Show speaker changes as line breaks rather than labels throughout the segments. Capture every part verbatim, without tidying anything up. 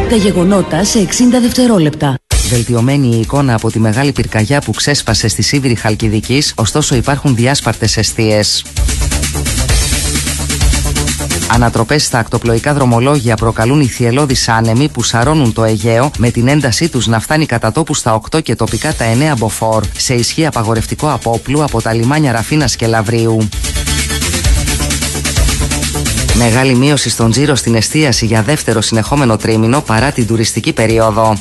Τα γεγονότα σε εξήντα δευτερόλεπτα.
Βελτιωμένη η εικόνα από τη μεγάλη πυρκαγιά που ξέσπασε στη Σίβηρη Χαλκιδικής, ωστόσο υπάρχουν διάσπαρτες εστίες. Ανατροπές στα ακτοπλοϊκά δρομολόγια προκαλούν οι θυελλώδεις άνεμοι που σαρώνουν το Αιγαίο, με την έντασή τους να φτάνει κατά τόπου στα οκτώ και τοπικά τα εννέα μποφόρ, σε ισχύ απαγορευτικό απόπλου από τα λιμάνια Ραφίνας και Λαβρίου. Μεγάλη μείωση στον τζίρο στην εστίαση για δεύτερο συνεχόμενο τρίμηνο παρά την τουριστική περίοδο.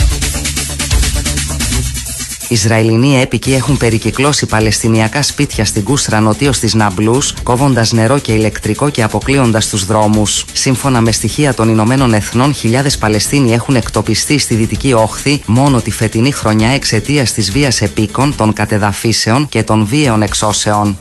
Ισραηλινοί έπικοι έχουν περικυκλώσει παλαιστινιακά σπίτια στην Κούσρα νοτίως της Ναμπλούς, κόβοντας νερό και ηλεκτρικό και αποκλείοντας τους δρόμους. Σύμφωνα με στοιχεία των Ηνωμένων Εθνών, χιλιάδες Παλαιστίνοι έχουν εκτοπιστεί στη Δυτική Όχθη μόνο τη φετινή χρονιά εξαιτίας της βίας επίκων, των κατεδαφίσεων και των βίαιων εξώσεων.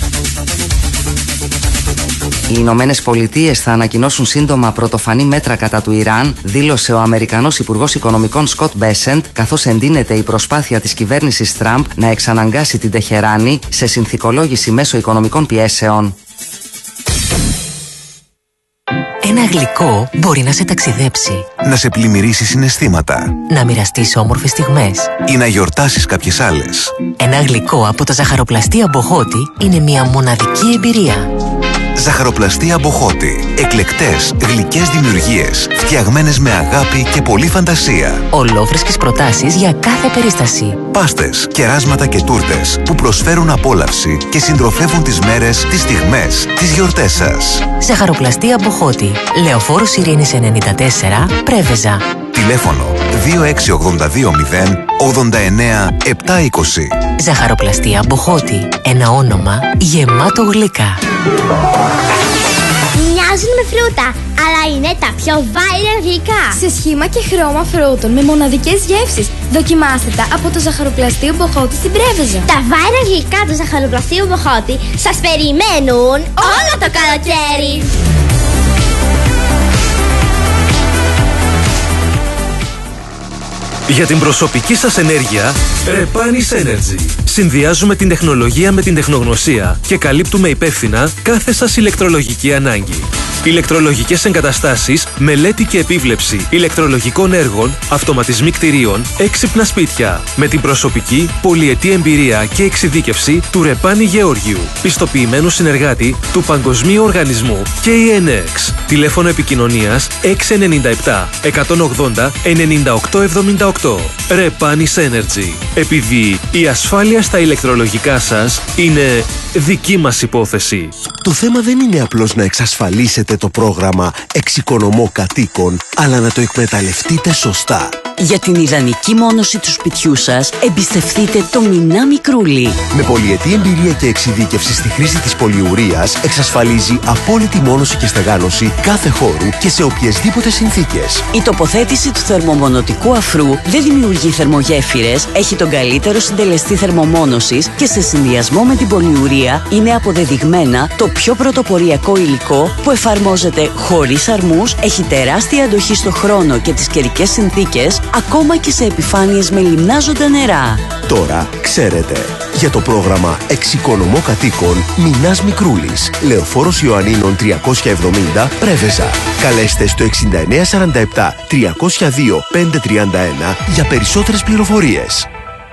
Οι Ηνωμένες Πολιτείες θα ανακοινώσουν σύντομα πρωτοφανή μέτρα κατά του Ιράν, δήλωσε ο Αμερικανός Υπουργός Οικονομικών Σκοτ Μπέσεντ, καθώς εντείνεται η προσπάθεια της κυβέρνησης Τραμπ να εξαναγκάσει την Τεχεράνη σε συνθηκολόγηση μέσω οικονομικών πιέσεων.
Ένα γλυκό μπορεί να σε ταξιδέψει,
να σε πλημμυρίσει συναισθήματα,
να μοιραστείς όμορφες στιγμές
ή να γιορτάσεις κάποιες άλλες.
Ένα γλυκό από τα ζαχαροπλαστεία Μποχώτη είναι μια μοναδική εμπειρία.
Ζαχαροπλαστεία Μποχώτη. Εκλεκτές, γλυκές δημιουργίες, φτιαγμένες με αγάπη και πολλή φαντασία.
Ολόφρεσκες προτάσεις για κάθε περίσταση.
Πάστες, κεράσματα και τούρτες που προσφέρουν απόλαυση και συντροφεύουν τις μέρες, τις στιγμές, τις γιορτές σας.
Ζαχαροπλαστεία Μποχώτη. Λεωφόρος Ειρήνης ενενήντα τέσσερα, Πρέβεζα.
Τηλέφωνο δύο έξι ογδόντα δύο μηδέν ογδόντα εννέα επτακόσια είκοσι.
Ζαχαροπλαστεία Μποχώτη. Ένα όνομα γεμάτο γλυκά.
Μοιάζουν με φρούτα, αλλά είναι τα πιο viral γλυκά.
Σε σχήμα και χρώμα φρούτων με μοναδικές γεύσεις. Δοκιμάστε τα από το Ζαχαροπλαστείο Μποχώτη στην Πρέβεζα.
Τα viral γλυκά του Ζαχαροπλαστείου Μποχώτη σας περιμένουν όλο το καλοκαίρι.
Για την προσωπική σας ενέργεια, Repanis Energy. Συνδυάζουμε την τεχνολογία με την τεχνογνωσία και καλύπτουμε υπεύθυνα κάθε σας ηλεκτρολογική ανάγκη. Ηλεκτρολογικές εγκαταστάσεις, μελέτη και επίβλεψη ηλεκτρολογικών έργων, αυτοματισμοί κτηρίων, έξυπνα σπίτια. Με την προσωπική, πολυετή εμπειρία και εξειδίκευση του Ρεπάνι Γεώργιου, πιστοποιημένου συνεργάτη του Παγκοσμίου Οργανισμού και η ΕΝΕΞ. Τηλέφωνο επικοινωνίας έξι εννιά επτά εκατόν ογδόντα ενενήντα οκτώ εβδομήντα οκτώ. Repanis Energy. Επειδή η ασφάλεια στα ηλεκτρολογικά σας είναι δική μας υπόθεση.
Το θέμα δεν είναι απλώς να εξασφαλίσετε το πρόγραμμα Εξοικονομώ Κατοίκων, αλλά να το εκμεταλλευτείτε σωστά.
Για την ιδανική μόνωση του σπιτιού σας, εμπιστευτείτε το Μινά Μικρούλι.
Με πολυετή εμπειρία και εξειδίκευση στη χρήση της πολυουρίας, εξασφαλίζει απόλυτη μόνωση και στεγάνωση κάθε χώρου και σε οποιασδήποτε συνθήκες.
Η τοποθέτηση του θερμομονωτικού αφρού δεν δημιουργεί θερμογέφυρες, έχει τον καλύτερο συντελεστή θερμομόνωσης και σε συνδυασμό με την πολυουρία είναι αποδεδειγμένα το πιο πρωτοποριακό υλικό που εφαρμόζεται χωρίς αρμούς, έχει τεράστια αντοχή στο χρόνο και τις καιρικές συνθήκες, ακόμα και σε επιφάνειες με λιμνάζοντα νερά.
Τώρα ξέρετε. Για το πρόγραμμα Εξοικονομώ Κατοίκων, Μινάς Μικρούλης, Λεωφόρος Ιωαννίνων τριακόσια εβδομήντα, Πρέβεζα. Καλέστε στο εξήντα εννέα σαράντα επτά τριακόσια δύο πεντακόσια τριάντα ένα για περισσότερες πληροφορίες.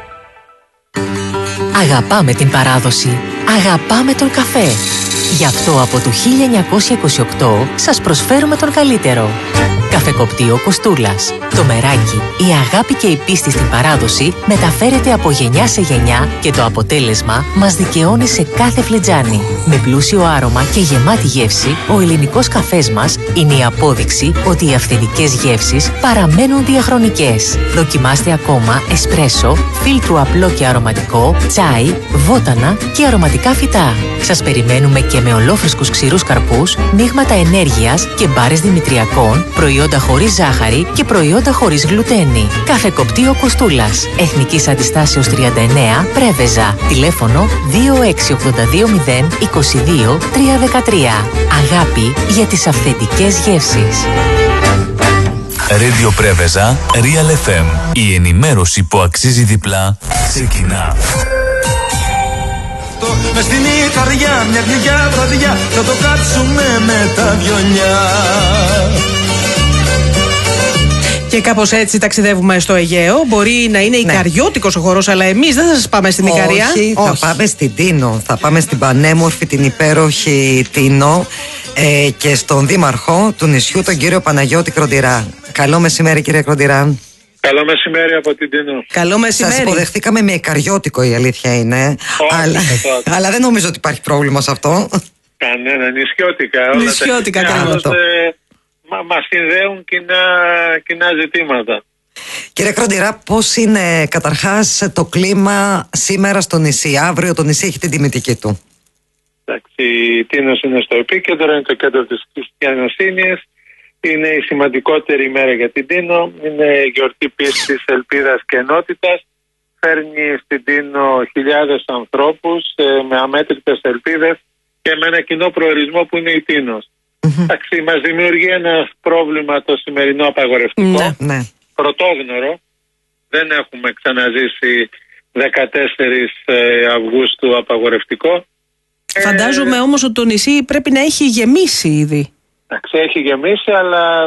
Αγαπάμε την παράδοση. Αγαπάμε τον καφέ. Γι' αυτό από το χίλια εννιακόσια είκοσι οκτώ σας προσφέρουμε τον καλύτερο. Καφεκοπτείο Κοστούλας. Το μεράκι, η αγάπη και η πίστη στην παράδοση μεταφέρεται από γενιά σε γενιά και το αποτέλεσμα μας δικαιώνει σε κάθε φλιτζάνι. Με πλούσιο άρωμα και γεμάτη γεύση, ο ελληνικός καφές μας είναι η απόδειξη ότι οι αυθεντικές γεύσεις παραμένουν διαχρονικές. Δοκιμάστε ακόμα εσπρέσο, φίλτρου απλό και αρωματικό, τσάι, βότανα και αρωματικά φυτά. Σας περιμένουμε και με ολόφρεσκους ξηρούς καρπούς, μείγματα ενέργειας και μπάρες δημητριακών, προϊόντα χωρίς ζάχαρη και προϊόντα χωρίς γλουτένη. Καφεκοπτείο Κοστούλας. Εθνικής Αντιστάσεως τριάντα εννέα, Πρέβεζα. Τηλέφωνο δύο έξι ογδόντα δύο μηδέν είκοσι δύο τριακόσια δεκατρία. Αγάπη για τις αυθεντικές γεύσεις.
Radio Πρέβεζα, Real εφ εμ. Η ενημέρωση που αξίζει διπλά ξεκινά.
Μες στην Ικαριά μια γλυκιά βραδιά θα το κάτσουμε με τα βιολιά.
Και κάπως έτσι ταξιδεύουμε στο Αιγαίο. Μπορεί να είναι Ικαριώτικος ο χορός, αλλά εμείς δεν θα σας πάμε στην Ικαρία.
Όχι, θα πάμε στην Τίνο. Θα πάμε στην πανέμορφη, την υπέροχη Τίνο ε, και στον δήμαρχο του νησιού, τον κύριο Παναγιώτη Κροντηρά. Καλό μεσημέρι, κύριε Κροντηρά.
Καλό μεσημέρι από την Τίνο.
Καλό μεσημέρι.
Σας υποδεχτήκαμε με Ικαριώτικο, η αλήθεια είναι.
Όχι,
αλλά, αλλά δεν νομίζω ότι υπάρχει πρόβλημα σε αυτό.
Κανένα, νησιώτικα.
Νησιώτικα,
κάνουμε. Μα, μας συνδέουν κοινά, κοινά ζητήματα.
Κύριε Κροντηρά, πώς είναι καταρχάς το κλίμα σήμερα στο νησί? Αύριο το νησί έχει την τιμητική του.
Εντάξει, η Τίνος είναι στο επίκεντρο, είναι το κέντρο της χριστιανοσύνης. Είναι η σημαντικότερη ημέρα για την Τίνο. Είναι γιορτή πίστης, ελπίδας και ενότητας. Φέρνει στην Τίνο χιλιάδες ανθρώπους ε, με αμέτρητες ελπίδες και με ένα κοινό προορισμό που είναι η Τίνος. Εντάξει, μας δημιουργεί ένα πρόβλημα το σημερινό απαγορευτικό.
Ναι, ναι.
Πρωτόγνωρο. Δεν έχουμε ξαναζήσει δεκατέσσερις Αυγούστου απαγορευτικό.
Φαντάζομαι ε, όμως ότι το νησί πρέπει να έχει γεμίσει ήδη.
Εντάξει, έχει γεμίσει, αλλά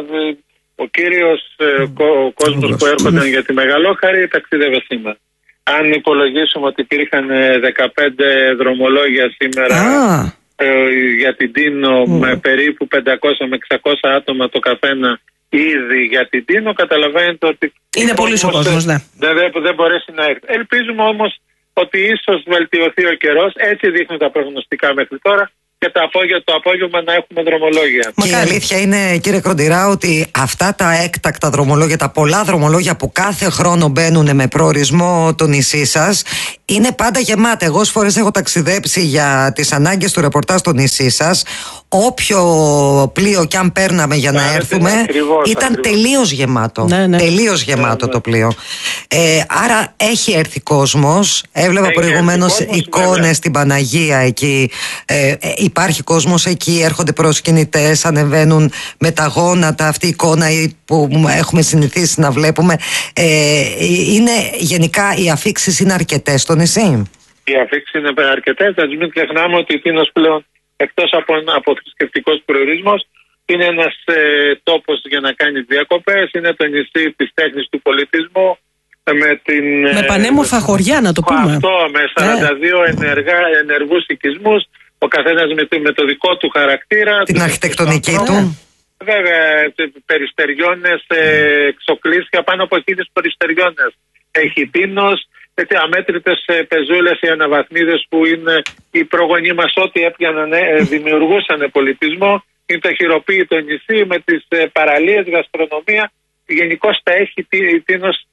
ο κύριος mm. ο κόσμος mm. που έρχονταν mm. για τη Μεγαλόχαρη ταξίδευε σήμερα. Αν υπολογίσουμε ότι υπήρχαν δεκαπέντε δρομολόγια σήμερα ah. ε, για την Τίνο mm. με περίπου πεντακόσια με εξακόσια άτομα το καθένα ήδη για την Τίνο, καταλαβαίνετε ότι
είναι πολύ ο κόσμος, ναι.
δεν, δεν, δεν μπορέσει να έρθει. Ελπίζουμε όμως ότι ίσως βελτιωθεί ο καιρός, έτσι δείχνουν τα προγνωστικά μέχρι τώρα, και το απόγευμα, το απόγευμα να έχουμε δρομολόγια.
Και η αλήθεια είναι, κύριε Κροντηρά, ότι αυτά τα έκτακτα δρομολόγια, τα πολλά δρομολόγια που κάθε χρόνο μπαίνουν με προορισμό το νησί σας, είναι πάντα γεμάτα. Εγώ όσες φορές έχω ταξιδέψει για τις ανάγκες του ρεπορτάζ στο νησί σας, όποιο πλοίο κι αν παίρναμε για να, να έρθουμε, ακριβώς, ήταν ακριβώς. τελείως γεμάτο. Ναι, ναι. Τελείως γεμάτο ναι, ναι. το πλοίο. Ε, άρα έχει έρθει κόσμος. Έβλεπα προηγουμένως εικόνες στην Παναγία εκεί. Ε, ε, υπάρχει κόσμος εκεί, έρχονται προσκυνητές, ανεβαίνουν με τα γόνατα. Αυτή η εικόνα που έχουμε συνηθίσει να βλέπουμε. Ε, είναι γενικά οι αφίξεις είναι αρκετές στο νησί.
Οι αφίξεις είναι αρκετές. Να μην ξεχνάμε ότι η Τίνος πλέον, εκτός από, από θρησκευτικός προορισμός, είναι ένας ε, τόπος για να κάνει διακοπές. Είναι το νησί της τέχνης, του πολιτισμού. Με, την,
με πανέμορφα χωριά, να το πούμε.
Αυτό, με σαράντα δύο yeah. ενεργά, ενεργούς οικισμούς. Ο καθένας με, με το δικό του χαρακτήρα.
Την αρχιτεκτονική του.
Βέβαια, περιστεριώνες, εξοκλήσια, πάνω από χίλιες περιστεριώνες. Έχει Τίνος, αμέτρητες πεζούλες, οι αναβαθμίδες που είναι οι προγονείς μας, ό,τι έπιαναν, δημιουργούσαν πολιτισμό. Είναι το χειροποίητο νησί με τις παραλίες, γαστρονομία. Γενικώς τα έχει η Τίνος.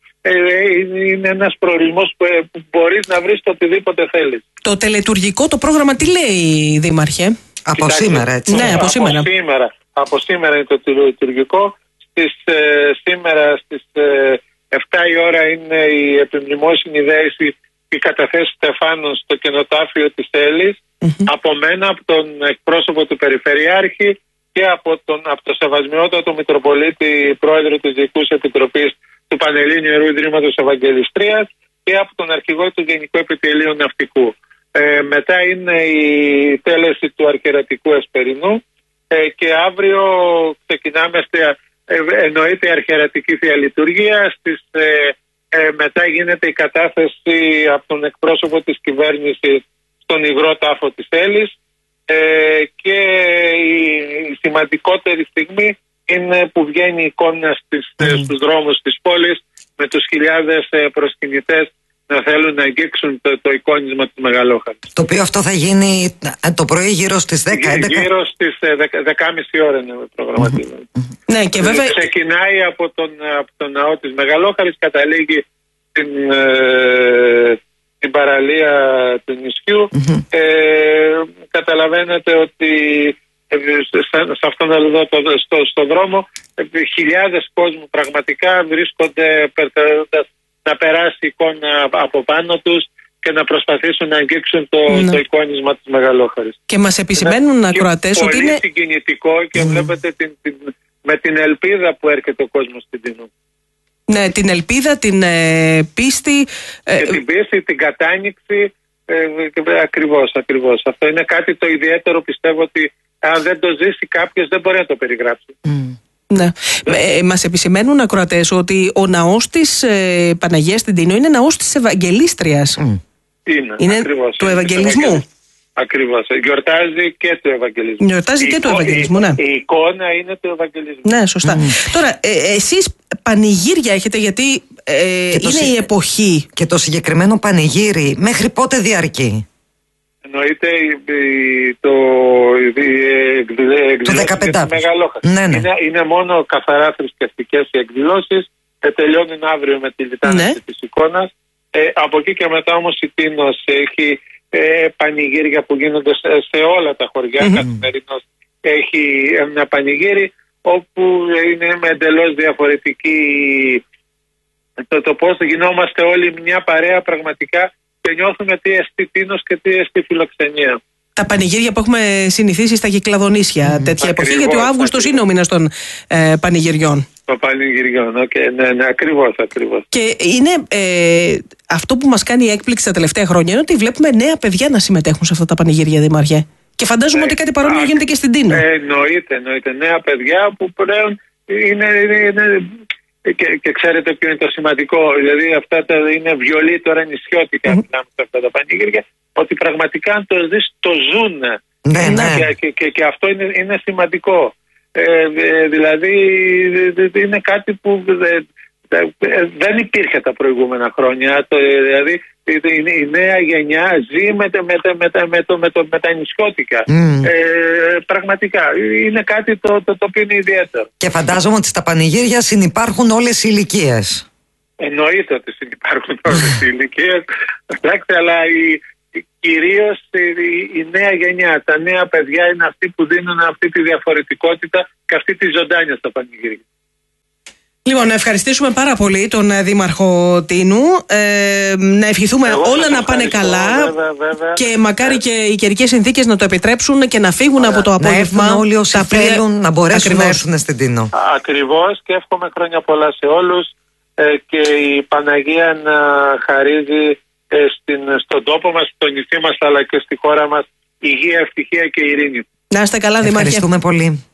Είναι ένας προορισμός που μπορείς να βρεις το οτιδήποτε θέλεις.
Το τελετουργικό το πρόγραμμα τι λέει, Δήμαρχε?
Από Κοιτάξτε, σήμερα έτσι.
Ναι, από σήμερα.
Από σήμερα, από σήμερα είναι το τελετουργικό. Στις, ε, σήμερα στις ε, εφτά η ώρα είναι η επιμνημόσυνη δέηση, η καταθέση Στεφάνων στο κενοτάφιο της Έλης. Mm-hmm. Από μένα, από τον εκπρόσωπο του Περιφερειάρχη και από τον, από το Σεβασμιότατο Μητροπολίτη, πρόεδρο της Διοικούς Επιτροπής του Πανελλήνιου Ιερού Ιδρύματος Ευαγγελιστρίας, και από τον αρχηγό του Γενικού Επιτελείου Ναυτικού. Ε, μετά είναι η τέλεση του αρχιερατικού Εσπερινού ε, και αύριο ξεκινάμε, στη, ε, εννοείται η αρχιερατική θεία λειτουργία. Στις, ε, ε, μετά γίνεται η κατάθεση από τον εκπρόσωπο της κυβέρνησης στον υγρό τάφο της Έλης ε, και η, η σημαντικότερη στιγμή είναι που βγαίνει η εικόνα στις, mm. στους δρόμους της πόλης με τους χιλιάδες προσκυνητές να θέλουν να αγγίξουν το, το εικόνισμα της Μεγαλόχαρης.
Το οποίο αυτό θα γίνει το πρωί γύρω στις δέκα έντεκα.
Γύρω στις δέκα και μισή ώρα είναι προγραμματισμένο.
Mm-hmm. Ναι, και βέβαια...
Ξεκινάει από τον, από τον ναό της Μεγαλόχαρης, καταλήγει στην, ε, στην παραλία του νησιού. Mm-hmm. Ε, καταλαβαίνετε ότι σε αυτόν εδώ το, στο, στο δρόμο χιλιάδες κόσμου πραγματικά βρίσκονται περτερώντας να περάσει η εικόνα από πάνω τους και να προσπαθήσουν να αγγίξουν το, ναι. το εικόνισμα της Μεγαλόχαρης.
Και μας επισημαίνουν ναι. ακροατές ότι είναι...
πολύ συγκινητικό και mm. βλέπετε την, την, με την ελπίδα που έρχεται ο κόσμος στην Τίνο.
Ναι, την ελπίδα, την ε, πίστη...
Ε, και την πίστη, την κατάνοιξη, ε, ακριβώς, ακριβώς. Αυτό είναι κάτι το ιδιαίτερο, πιστεύω ότι αν δεν το ζήσει κάποιος δεν μπορεί να το περιγράψει.
Mm. Ναι. Ε, μας επισημαίνουν ακροατές ότι ο ναός της ε, Παναγίας στην Τίνο είναι ναός της Ευαγγελίστριας.
Mm. Είναι,
είναι
ακριβώς,
του Ευαγγελισμού.
Ακριβώς. Γιορτάζει και του Ευαγγελισμού.
Γιορτάζει και του Ευαγγελισμού, ναι.
Η εικόνα είναι του Ευαγγελισμού.
Ναι, σωστά. Mm. Τώρα, ε, εσείς πανηγύρια έχετε, γιατί ε, είναι συ... η εποχή.
Και το συγκεκριμένο πανηγύρι μέχρι πότε διαρκεί?
Εννοείται το,
το δεκαπέντε.
Ναι, ναι. Είναι, είναι μόνο καθαρά θρησκευτικές οι εκδηλώσεις. Ε, τελειώνουν αύριο με τη λιτάνιση, ναι, της εικόνας. Ε, από εκεί και μετά όμως η Τίνος έχει ε, πανηγύρια που γίνονται σε, σε όλα τα χωριά. Mm-hmm. Καθημερινώς έχει ένα πανηγύρι όπου είναι με εντελώς διαφορετική το, το πώς γινόμαστε όλοι μια παρέα πραγματικά και νιώθουμε τι εστί Τίνος και τι εστί φιλοξενία.
Τα πανηγύρια που έχουμε συνηθίσει στα Κυκλαδονήσια, mm, τέτοια ακριβώς, εποχή, γιατί ο Αύγουστος είναι ο μήνας των ε, πανηγυριών.
Των πανηγυριών, okay, ναι, ναι, ακριβώς, ακριβώς.
Και είναι ε, αυτό που μας κάνει έκπληξη τα τελευταία χρόνια είναι ότι βλέπουμε νέα παιδιά να συμμετέχουν σε αυτά τα πανηγύρια, Δήμαρχε. Και φαντάζομαι ε, ότι κάτι παρόμοιο α, γίνεται και στην Τίνο.
Ε, εννοείται, εννοείται. Νέα παιδιά που πλέον είναι, είναι, είναι και, και ξέρετε ποιο είναι το σημαντικό. Δηλαδή αυτά τα είναι βιολί τώρα νησιώτικα, mm-hmm, μιλάμε σε αυτά τα πανηγύρια, ότι πραγματικά αν το δεις το ζουν.
Ναι, ναι.
Και, και, και, και αυτό είναι, είναι σημαντικό. Ε, ε, δηλαδή είναι κάτι που ε, ε, δεν υπήρχε τα προηγούμενα χρόνια. Το, δηλαδή η νέα γενιά ζει με, με, με, με, με, το, με, το, με τα νησιώτικα. Mm. Ε, πραγματικά είναι κάτι το, το, το οποίο είναι ιδιαίτερο.
Και φαντάζομαι ότι στα πανηγύρια συνυπάρχουν όλες οι ηλικίες.
Εννοείται ότι συνυπάρχουν όλες οι ηλικίες. Εντάξει, αλλά η, η, κυρίως η, η νέα γενιά, τα νέα παιδιά είναι αυτοί που δίνουν αυτή τη διαφορετικότητα και αυτή τη ζωντάνια στα πανηγύρια.
Λοιπόν, να ευχαριστήσουμε πάρα πολύ τον Δήμαρχο Τίνου, ε, να ευχηθούμε εγώ όλα να πάνε καλά,
βέβαια, βέβαια,
και μακάρι και οι καιρικές συνθήκες να το επιτρέψουν και να φύγουν, ωραία, από το απόγευμα.
Να έρθουν όλοι όσοι
πλοία...
θέλουν να μπορέσουν, ακριβώς, να έρθουν στην Τίνο.
Ακριβώς, και εύχομαι χρόνια πολλά σε όλους ε, και η Παναγία να χαρίζει ε, στην, στον τόπο μας, στο νησί μας αλλά και στη χώρα μας υγεία, ευτυχία και ειρήνη.
Να είστε καλά, Δήμαρχε.
Ευχαριστούμε πολύ.